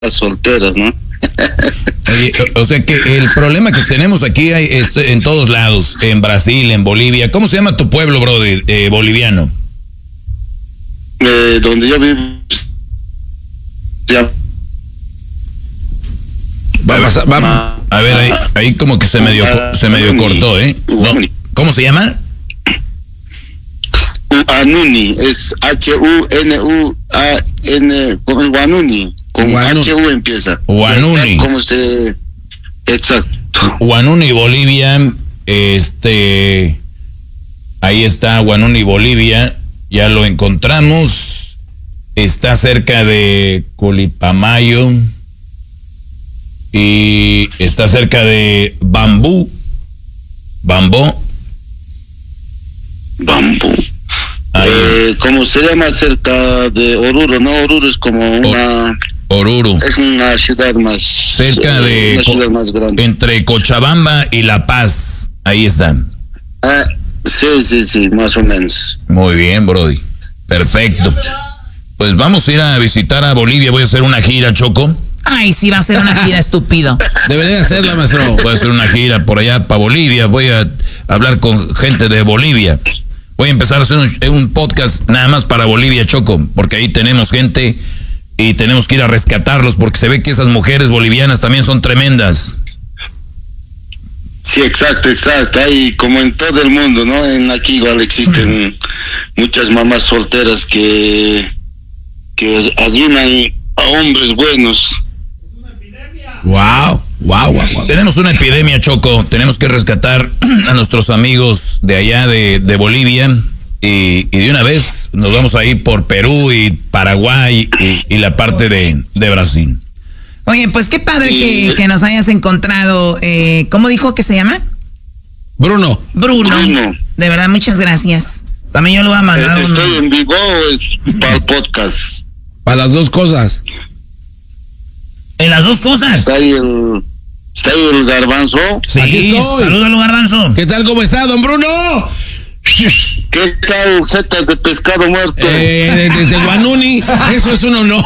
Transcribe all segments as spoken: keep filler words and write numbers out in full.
solteras, ¿no? Oye, o sea que el problema que tenemos aquí hay este, en todos lados, en Brasil, en Bolivia. ¿Cómo se llama tu pueblo, brother, eh, boliviano? Eh, donde yo vivo. Ya. Vamos, vamos. A ver, ahí, ahí como que se medio, se medio cortó, ¿eh? No, ¿cómo se llama? Huanuni, es H U N U A N, con Huanuni, con H U empieza. Huanuni. ¿Cómo se...? Exacto. Huanuni, Bolivia, este... Ahí está Huanuni, Bolivia, ya lo encontramos. Está cerca de Culipamayo y está cerca de Bambú. Bambó. Bambú. Eh, ¿Cómo se llama cerca de Oruro? No, Oruro es como una... Oruro. Es una ciudad más... Cerca de... Una ciudad más grande. Entre Cochabamba y La Paz. Ahí están. Ah, sí, sí, sí, más o menos. Muy bien, Brody. Perfecto. Pues vamos a ir a visitar a Bolivia. Voy a hacer una gira, Choco. Ay, sí, va a ser una gira, estúpido. Debería hacerla, maestro. Voy a hacer una gira por allá para Bolivia. Voy a hablar con gente de Bolivia. Voy a empezar a hacer un, un podcast nada más para Bolivia, Choco, porque ahí tenemos gente y tenemos que ir a rescatarlos porque se ve que esas mujeres bolivianas también son tremendas. Sí, exacto, exacto. Hay como en todo el mundo, ¿no? En aquí igual existen muchas mamás solteras que que ayudan a hombres buenos. Wow, wow, wow, wow. Tenemos una epidemia, Choco. Tenemos que rescatar a nuestros amigos de allá de, de Bolivia y, y de una vez nos vamos a ir por Perú y Paraguay y, y la parte de, de Brasil. Oye, pues qué padre que, que nos hayas encontrado. Eh, ¿Cómo dijo que se llama? Bruno. Bruno. Bruno. De verdad, muchas gracias. También yo lo voy a mandar. Eh, ¿Estoy un... en vivo o es para el podcast? Para las dos cosas. En las dos cosas. Está ahí el, está ahí el Garbanzo. Sí, aquí estoy. Salúdalo, Garbanzo. ¿Qué tal? ¿Cómo está, don Bruno? ¿Qué tal, jetas de pescado muerto? Eh, desde Huanuni, eso es un honor.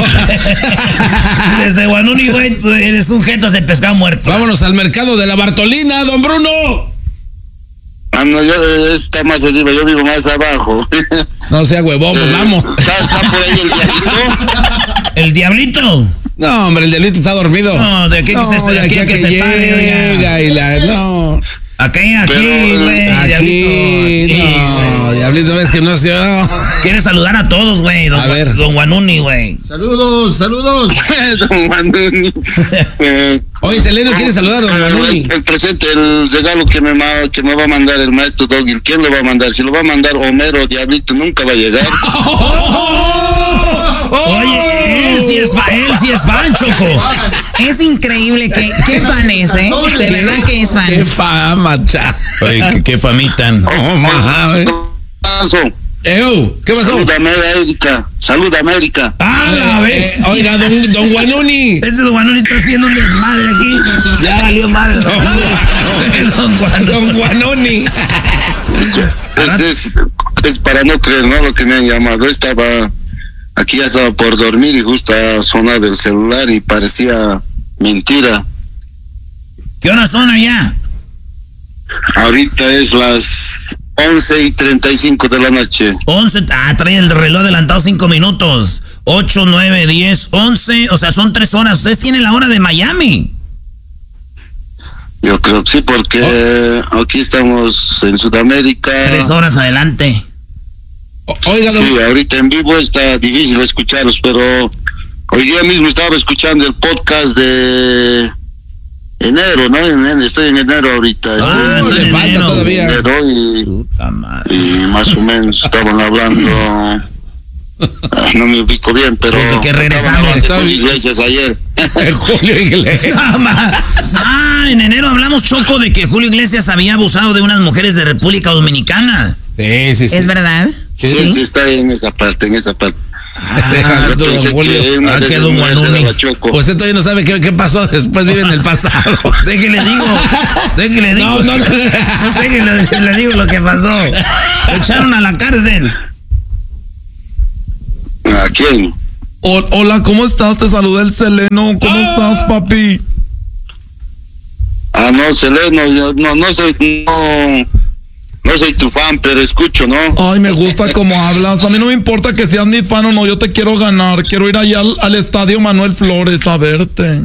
Desde Huanuni, güey, eres un jetas de pescado muerto. Vámonos al mercado de la Bartolina, don Bruno. Ah, no, yo está más arriba, yo vivo más abajo. No sea huevón, pues Eh, vamos. ¿Está, está por ahí el diablito? ¿El diablito? No, hombre, el diablito está dormido. No, ¿de qué no, que se, de aquí que, a que, que se llega pare, oiga? y la... No. Aquí, aquí, Pero, güey. Aquí, Diablito. no, Sí, diablito, ves que no se... No. Quiere saludar a todos, güey. Don, A ver. Don Guanuni, güey. Saludos, saludos. Don Manuni. Eh, Oye, Seleno quiere saludar a don Manuni. El, el presente, el regalo que me, ma- que me va a mandar el maestro Doggy, ¿quién lo va a mandar? Si lo va a mandar Homero Diablito, nunca va a llegar. Oye, él sí es fan, él sí es fan, Choco. Es increíble que, qué fan es, ¿eh? De verdad que es fan. Qué fama, cha. Oye, qué, qué famitan. Oh, mames. Paso. Ew, ¿qué pasó? Salud América, salud América. ¡Ah, la vez! Eh, oiga, don, don Guanuni. Ese Don Guanuni está haciendo un desmadre aquí. Ya valió madre. Don Guanuni. Don Guanuni. Es, es, es para no creer, ¿no? Lo que me han llamado. Estaba, aquí ya estaba por dormir y justo ha sonado el celular y parecía mentira. ¿Qué horas son allá? Ahorita es las once y treinta y cinco de la noche. once, ah, trae el reloj adelantado cinco minutos. ocho, nueve, diez, once, o sea, son tres horas. Ustedes tienen la hora de Miami. Yo creo que sí, porque oh. aquí estamos en Sudamérica. Tres horas adelante. O, oiga, don... Sí, ahorita en vivo está difícil escucharos, pero hoy día mismo estaba escuchando el podcast de enero, ¿no? En, en, estoy en enero ahorita. Ah, estoy le en falta enero, todavía. enero y, y más o menos estaban hablando... Ah, no me ubico bien, pero... Desde que regresamos. Estaba Iglesias ayer. Julio Iglesias. Ah, en enero hablamos, Choco, de que Julio Iglesias había abusado de unas mujeres de República Dominicana. Sí, sí, sí. ¿Es verdad? Sí, sí, sí, está en esa parte, en esa parte. Ah, Yo don pensé Julio. que una Ah, de que esas don mujeres Guanuni. era la Choco. Usted todavía no sabe qué, qué pasó después, vive en el pasado. Déjele digo, déjele digo. No, no, no. Déjele le digo lo que pasó. Lo echaron a la cárcel. ¿A quién? O- hola, ¿cómo estás? Te saluda el Seleno. ¿Cómo Ah. estás, papi? Ah, no, Seleno, yo no, no soy, no, no soy tu fan, pero escucho, ¿no? Ay, me gusta cómo hablas. A mí no me importa que seas mi fan o no, yo te quiero ganar. Quiero ir allá al, al estadio Manuel Flores a verte.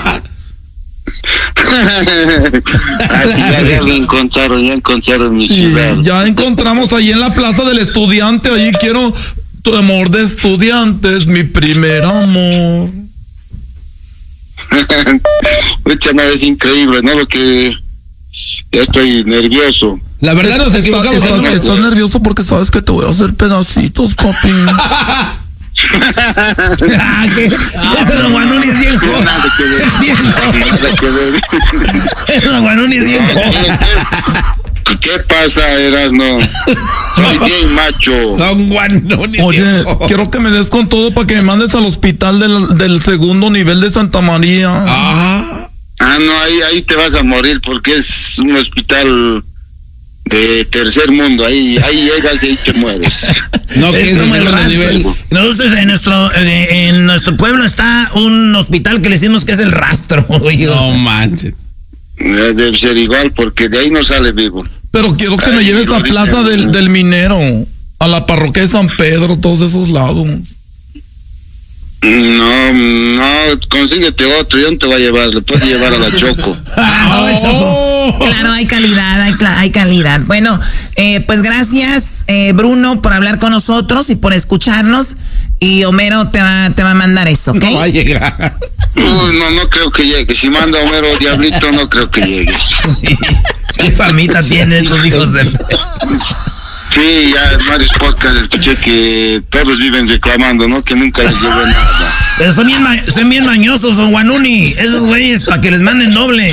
Así ya, ya lo encontraron, ya encontraron mi Sí, ciudad. ya encontramos ahí en la plaza del estudiante. Allí quiero tu amor de estudiantes, mi primer amor. Mucha nada, es increíble, ¿no? Lo que ya estoy nervioso. La verdad nos Estás, equivocamos. estás- ¿no? estás nervioso porque sabes que te voy a hacer pedacitos, papi. Ah, ¿qué? Ese don Guanuni es bien joven. Nada que ver. Es bien joven. Nada que ver. Ese don Guanuni es bien joven. ¿Qué, qué pasa, Erasmo? Soy bien macho. Don Guanuni. Oye, viejo. quiero que me des con todo para que me mandes al hospital del, del segundo nivel de Santa María. Ah, Ah, no, ahí, ahí te vas a morir porque es un hospital de tercer mundo. Ahí, ahí llegas y ahí te mueres. no, que Es es como el el segundo rastro. nivel. Nosotros en nuestro, eh, en nuestro pueblo está un hospital que le decimos que es el rastro. güey. No manches. Eh, Debe ser igual porque de ahí no sale vivo. Pero quiero que me Ay, lleves lo a dicen, Plaza del, ¿no? del Minero, a la parroquia de San Pedro, todos esos lados. No, no, consíguete otro, yo no te voy a llevar, le puedes llevar a la Choco. Ah, no, Choco. Oh. Claro, hay calidad, hay, cla- hay calidad. Bueno, eh, pues gracias, eh, Bruno, por hablar con nosotros y por escucharnos. Y Homero te va, te va a mandar eso, ¿ok? No va a llegar. Uy, no, no creo que llegue. Si manda a Homero Diablito, no creo que llegue. ¿Qué famita tienen estos hijos de... Sí, ya en varios podcasts escuché que todos viven reclamando, ¿no? Que nunca les llegó nada. Pero son bien, ma- son bien mañosos, don Guanuni. Esos güeyes, para que les manden doble.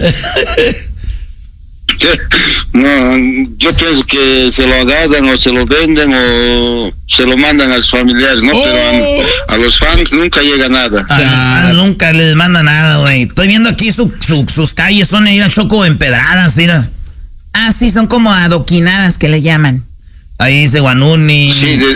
No, yo pienso que se lo agarran o se lo venden o se lo mandan a sus familiares, ¿no? Pero a, a los fans nunca llega nada. A los fans nunca les manda nada, güey. Estoy viendo aquí su, su- sus calles, son ir a Choco empedradas, mira. Ah, sí, son como adoquinadas que le llaman. Ahí dice Guanuni. Sí, de,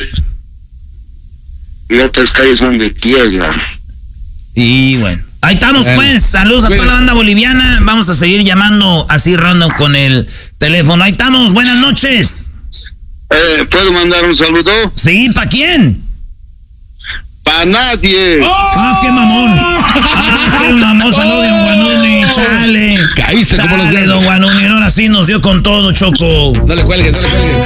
y otras calles son de tierra. Y bueno. Ahí estamos, Bueno. pues. Saludos a toda la banda boliviana. Vamos a seguir llamando así random con el teléfono. Ahí estamos. Buenas noches. Eh, ¿Puedo mandar un saludo? Sí, ¿para quién? ¡Para nadie! Ah, qué mamón. Ah, qué mamón. Saludos, don Guanuni. Chale. Caíste como los Chale, grandes. don Guanuni. Ahora sí nos dio con todo, Choco. No le cuelgues, no le cuelgues.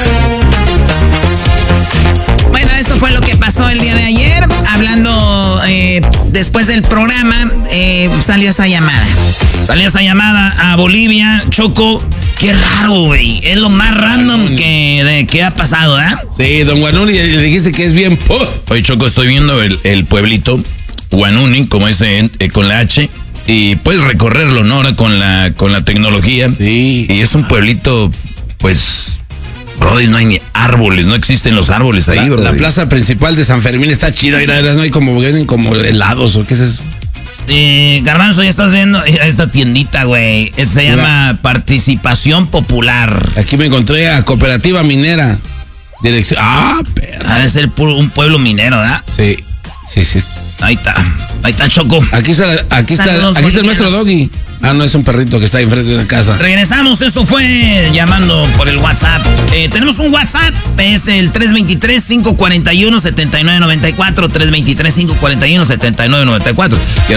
Bueno, eso fue lo que pasó el día de ayer. Hablando eh, después del programa, eh, salió esa llamada. Salió esa llamada a Bolivia, Choco. Qué raro, güey. Es lo más random que, de, que ha pasado, ¿eh? Sí, don Guanuni, le dijiste que es bien. ¡Puh! Oye, Choco, estoy viendo el, el pueblito Guanuni, como es eh, con la H, y puedes recorrerlo, ¿no? Ahora con la, con la tecnología. Sí. Y es un pueblito, pues, brody, no hay ni árboles, no existen los árboles ahí, La, brody. la plaza principal de San Fermín está chida, mira, no hay como, venden como helados o qué es eso. Eh, Garbanzo, ya estás viendo esta tiendita, güey. Eh, Se Mira. llama Participación Popular. Aquí me encontré a Cooperativa Minera. Dirección. Ah, perra. Ha de ser puro- un pueblo minero, ¿verdad? Sí, sí, sí. Ahí está. Ahí está, Choco. Aquí está, aquí está, Saludos, aquí está el maestro bolivianos. Doggy. Ah, no, es un perrito que está enfrente de la casa. Regresamos, esto fue llamando por el WhatsApp. Eh, tenemos un WhatsApp, es el tres dos tres, cinco cuatro uno, siete nueve nueve cuatro, tres dos tres, cinco cuatro uno, siete nueve nueve cuatro. Quiero